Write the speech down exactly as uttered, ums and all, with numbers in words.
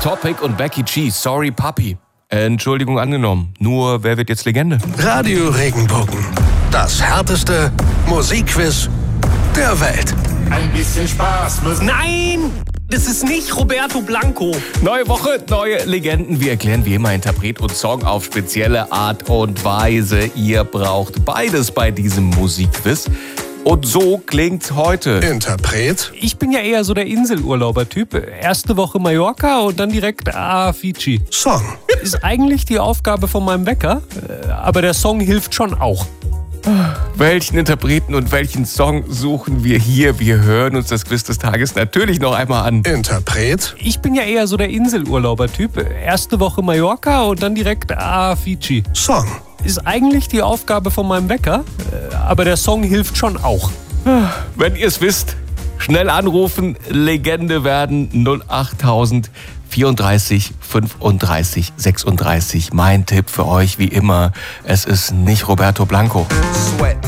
Topic und Becky G, Sorry Papi. Entschuldigung angenommen. Nur, wer wird jetzt Legende? Radio Regenbogen. Das härteste Musikquiz der Welt. Ein bisschen Spaß muss... Nein! Das ist nicht Roberto Blanco. Neue Woche, neue Legenden. Wir erklären wie immer Interpret und Song auf spezielle Art und Weise. Ihr braucht beides bei diesem Musikquiz. Und so klingt's heute. Interpret. Ich bin ja eher so der Inselurlauber-Typ. Erste Woche Mallorca und dann direkt ah, Fidschi. Song. Ist eigentlich die Aufgabe von meinem Wecker, aber der Song hilft schon auch. Welchen Interpreten und welchen Song suchen wir hier? Wir hören uns das Quiz des Tages natürlich noch einmal an. Interpret. Ich bin ja eher so der Inselurlauber-Typ. Erste Woche Mallorca und dann direkt ah, Fidschi. Song. Ist eigentlich die Aufgabe von meinem Wecker, aber der Song hilft schon auch. Wenn ihr es wisst, schnell anrufen, Legende werden null achttausend vierunddreißig fünfunddreißig sechsunddreißig. Mein Tipp für euch wie immer, es ist nicht Roberto Blanco. Sweat.